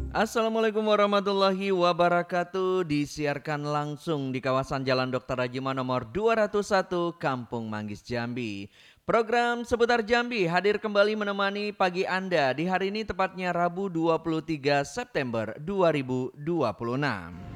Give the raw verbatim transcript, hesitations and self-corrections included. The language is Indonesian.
Assalamualaikum warahmatullahi wabarakatuh. Disiarkan langsung di kawasan Jalan dokter Rajima nomor dua ratus satu Kampung Manggis Jambi. Program seputar Jambi hadir kembali menemani pagi Anda di hari ini tepatnya Rabu dua puluh tiga September dua ribu dua puluh enam.